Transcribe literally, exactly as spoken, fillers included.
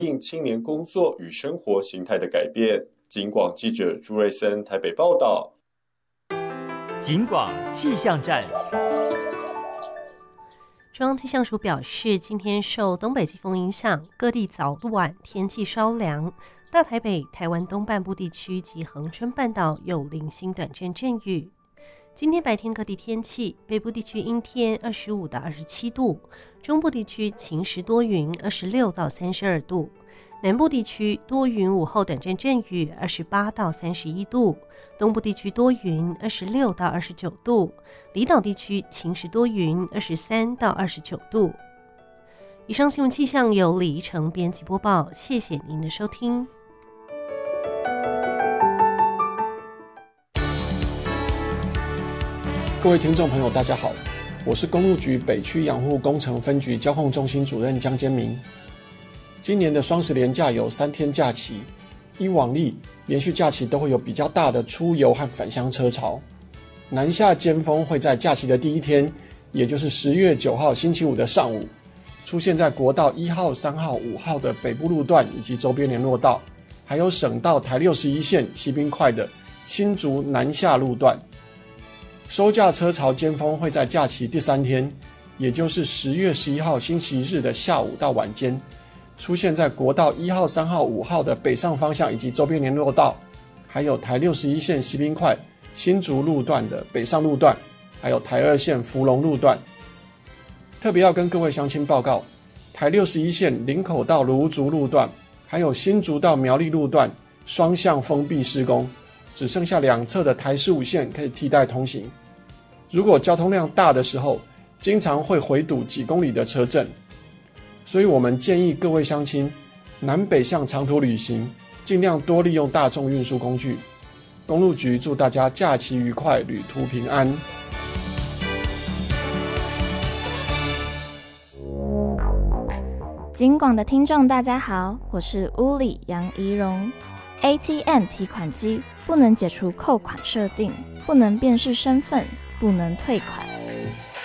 应青年工作与生活形态的改变。警广记者朱瑞森台北报道。 警广气象站。 中央气象署表示，今天受东北季风影响，各地早晚天气稍凉，大台北、台湾东半部地区及恒春半岛有零星短暂阵雨。今天白天各地天气，北部地区阴天，二十五到二十七度；中部地区晴时多云，二十六到三十二度；南部地区多云，午后短暂阵雨，二十八到三十一度；东部地区多云，二十六到二十九度；离岛地区晴时多云，二十三到二十九度。以上新闻气象由李怡成编辑播报，谢谢您的收听。 各位听众朋友大家好，我是公路局北区养护工程分局交控中心主任江坚明。今年的双十连假有三天假期，依往例连续假期都会有比较大的出游和返乡车潮。南下尖峰会在假期的第一天，也就是十月九号星期五的上午，出现在国道一号、三号、五号的北部路段以及周边联络道，还有省道台六十一线西滨快的新竹南下路段。收假车潮尖峰会在假期第三天，也就是十月十一号星期日的下午到晚间，出现在国道一号、三号、五号的北上方向以及周边联络道，还有台六十一线西滨快新竹路段的北上路段，还有台二线福隆路段。特别要跟各位乡亲报告，台六十一线林口到芦竹路段，还有新竹到苗栗路段双向封闭施工，只剩下两侧的台十五线可以替代通行。如果交通量大的时候，经常会回堵几公里的车阵，所以我们建议各位乡亲南北向长途旅行，尽量多利用大众运输工具。公路局祝大家假期愉快，旅途平安。 警广的听众大家好，我是乌里杨怡蓉。A T M 提款机不能解除扣款设定，不能辨识身份，不能退款。